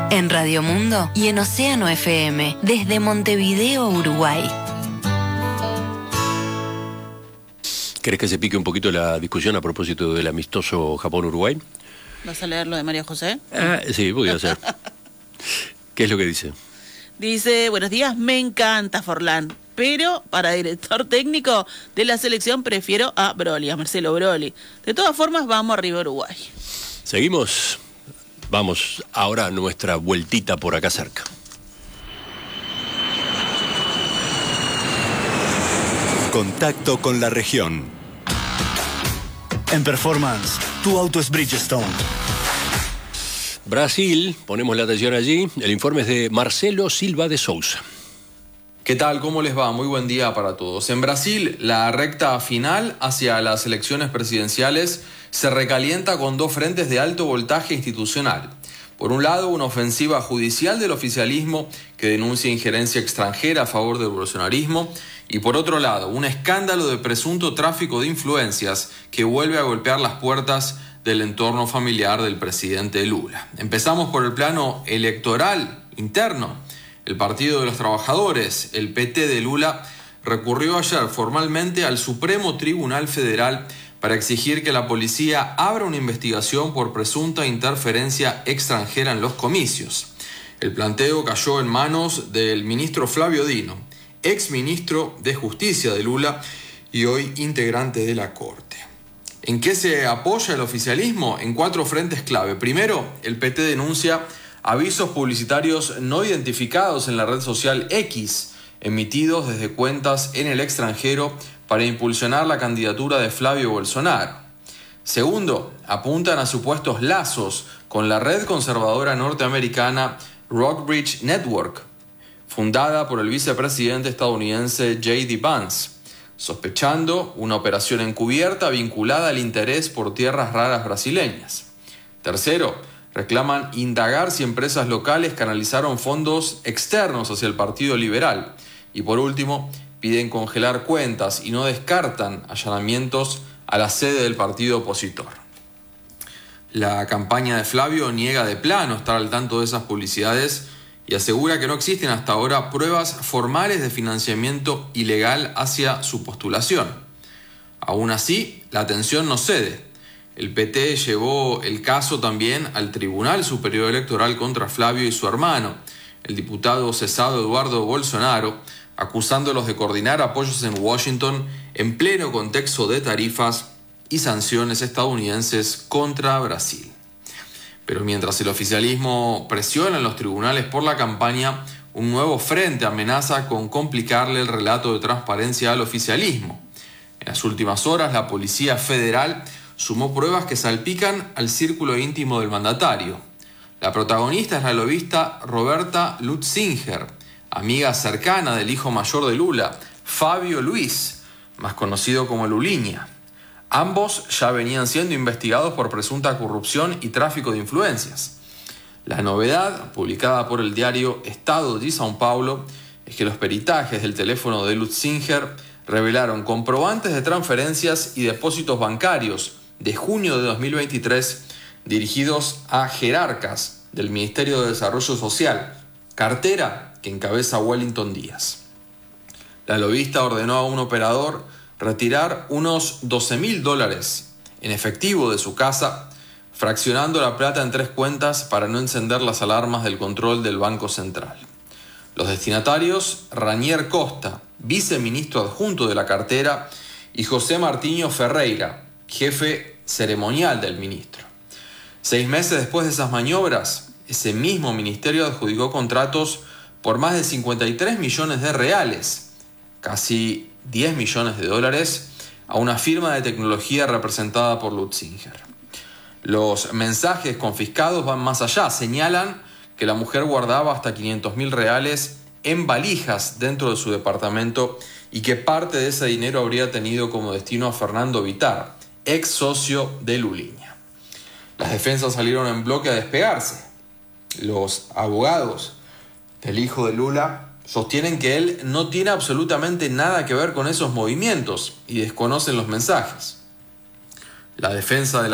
En Radio Mundo y en Océano FM, desde Montevideo, Uruguay. ¿Querés que se pique un poquito la discusión a propósito del amistoso Japón-Uruguay? ¿Vas a leer lo de María José? Sí, voy a hacer. ¿Qué es lo que dice? Dice, buenos días, me encanta Forlán, pero para director técnico de la selección prefiero a Broly, a Marcelo Broly. De todas formas, vamos arriba Uruguay. ¿Seguimos? Vamos ahora a nuestra vueltita por acá cerca. Contacto con la región. En Performance, tu auto es Bridgestone. Brasil, ponemos la atención allí. El informe es de Marcelo Silva de Sousa. ¿Qué tal? ¿Cómo les va? Muy buen día para todos. En Brasil, la recta final hacia las elecciones presidenciales se recalienta con dos frentes de alto voltaje institucional. Por un lado, una ofensiva judicial del oficialismo que denuncia injerencia extranjera a favor del bolsonarismo. Y por otro lado, un escándalo de presunto tráfico de influencias que vuelve a golpear las puertas del entorno familiar del presidente Lula. Empezamos por el plano electoral interno. El Partido de los Trabajadores, el PT de Lula, recurrió ayer formalmente al Supremo Tribunal Federal para exigir que la policía abra una investigación por presunta interferencia extranjera en los comicios. El planteo cayó en manos del ministro Flavio Dino, ex ministro de Justicia de Lula y hoy integrante de la Corte. ¿En qué se apoya el oficialismo? En 4 frentes clave. Primero, el PT denuncia avisos publicitarios no identificados en la red social X, emitidos desde cuentas en el extranjero para impulsionar la candidatura de Flavio Bolsonaro. Segundo, apuntan a supuestos lazos con la red conservadora norteamericana Rockbridge Network, fundada por el vicepresidente estadounidense J.D. Vance, sospechando una operación encubierta vinculada al interés por tierras raras brasileñas. Tercero, reclaman indagar si empresas locales canalizaron fondos externos hacia el Partido Liberal. Y por último, piden congelar cuentas y no descartan allanamientos a la sede del partido opositor. La campaña de Flavio niega de plano estar al tanto de esas publicidades y asegura que no existen hasta ahora pruebas formales de financiamiento ilegal hacia su postulación. Aún así, la atención no cede. El PT llevó el caso también al Tribunal Superior Electoral contra Flavio y su hermano, el diputado cesado Eduardo Bolsonaro, acusándolos de coordinar apoyos en Washington en pleno contexto de tarifas y sanciones estadounidenses contra Brasil. Pero mientras el oficialismo presiona en los tribunales por la campaña, un nuevo frente amenaza con complicarle el relato de transparencia al oficialismo. En las últimas horas, la Policía Federal sumó pruebas que salpican al círculo íntimo del mandatario. La protagonista es la lobista Roberta Lutzinger, amiga cercana del hijo mayor de Lula, Fabio Luis, más conocido como Lulinha. Ambos ya venían siendo investigados por presunta corrupción y tráfico de influencias. La novedad, publicada por el diario Estado de São Paulo, es que los peritajes del teléfono de Lutzinger revelaron comprobantes de transferencias y depósitos bancarios de junio de 2023 dirigidos a jerarcas del Ministerio de Desarrollo Social, cartera que encabeza Wellington Díaz. La lobista ordenó a un operador retirar unos $12.000 en efectivo de su casa, fraccionando la plata en 3 cuentas para no encender las alarmas del control del Banco Central. Los destinatarios, Ranier Costa, viceministro adjunto de la cartera, y José Martinho Ferreira, jefe ceremonial del ministro. 6 meses después de esas maniobras, ese mismo ministerio adjudicó contratos por más de 53 millones de reales, casi 10 millones de dólares, a una firma de tecnología representada por Lutzinger. Los mensajes confiscados van más allá, señalan que la mujer guardaba hasta 500.000 reales en valijas dentro de su departamento y que parte de ese dinero habría tenido como destino a Fernando Vittar, ex socio de Lulinha. Las defensas salieron en bloque a despegarse. Los abogados del hijo de Lula sostienen que él no tiene absolutamente nada que ver con esos movimientos y desconocen los mensajes. La defensa de la